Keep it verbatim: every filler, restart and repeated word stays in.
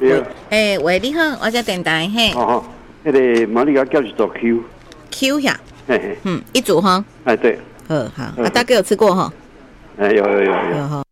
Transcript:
对。 诶，喂，你好，我叫电台嘿。 哦吼，那个马里亚叫是做 Q。 Q 呀。 嘿嘿。 嗯，一组哈。 哎，对。 好好，啊，大哥有吃过哈？ 哎，有有有有。 有哈。